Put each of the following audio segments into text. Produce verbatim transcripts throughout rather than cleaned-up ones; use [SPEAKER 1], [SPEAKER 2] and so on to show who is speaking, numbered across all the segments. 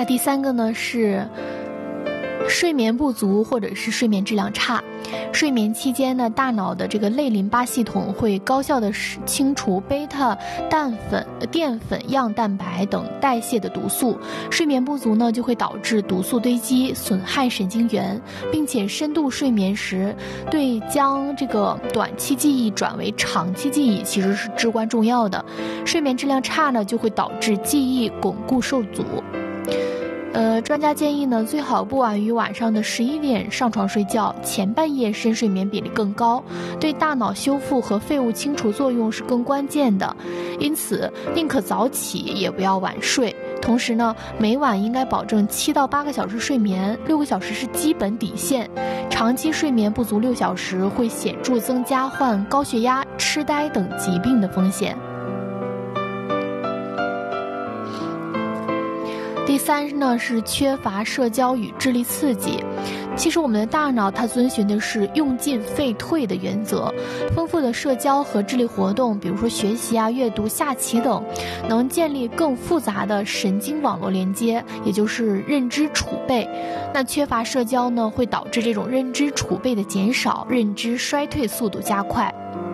[SPEAKER 1] 第三个呢是睡眠不足或者是睡眠质量差。睡眠期间呢，大脑的这个类淋巴系统会高效的清除贝塔氮粉、淀粉样蛋白等代谢的毒素。睡眠不足呢，就会导致毒素堆积，损害神经元，并且深度睡眠时，对将这个短期记忆转为长期记忆其实是至关重要的。睡眠质量差呢，就会导致记忆巩固受阻。呃，专家建议呢，最好不晚于晚上的十一点上床睡觉，前半夜深睡眠比例更高，对大脑修复和废物清除作用是更关键的。因此，宁可早起也不要晚睡。同时呢，每晚应该保证七到八个小时睡眠，六个小时是基本底线。长期睡眠不足六小时，会显著增加患高血压、痴呆等疾病的风险。第三呢是缺乏社交与智力刺激。其实我们的大脑它遵循的是用进废退的原则，丰富的社交和智力活动，比如说学习啊、阅读、下棋等，能建立更复杂的神经网络连接，也就是认知储备。那缺乏社交呢，会导致这种认知储备的减少，认知衰退速度加快。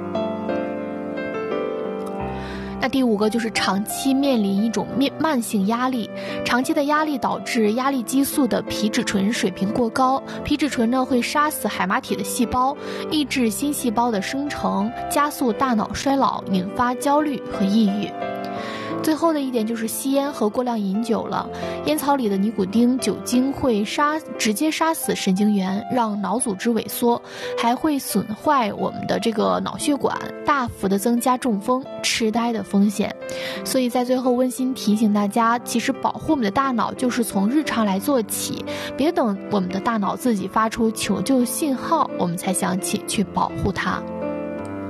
[SPEAKER 1] 那第五个就是长期面临一种慢性压力，长期的压力导致压力激素的皮质醇水平过高，皮质醇呢会杀死海马体的细胞，抑制新细胞的生成，加速大脑衰老，引发焦虑和抑郁。最后的一点就是吸烟和过量饮酒了，烟草里的尼古丁、酒精会杀直接杀死神经元，让脑组织萎缩，还会损坏我们的这个脑血管，大幅的增加中风、痴呆的风险。所以在最后温馨提醒大家，其实保护我们的大脑就是从日常来做起，别等我们的大脑自己发出求救信号，我们才想起去保护它。